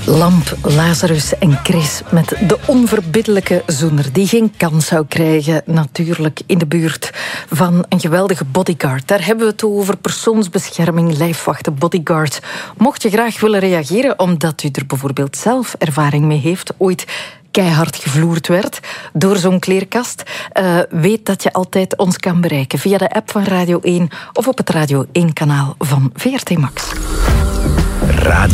Lamp, Lazarus en Chris met de onverbiddelijke zoener die geen kans zou krijgen, natuurlijk, in de buurt van een geweldige bodyguard. Daar hebben we het over: persoonsbescherming, lijfwachten, bodyguards. Mocht je graag willen reageren omdat u er bijvoorbeeld zelf ervaring mee heeft, ooit keihard gevloerd werd door zo'n kleerkast, weet dat je altijd ons kan bereiken via de app van Radio 1 of op het Radio 1-kanaal van VRT Max. Radio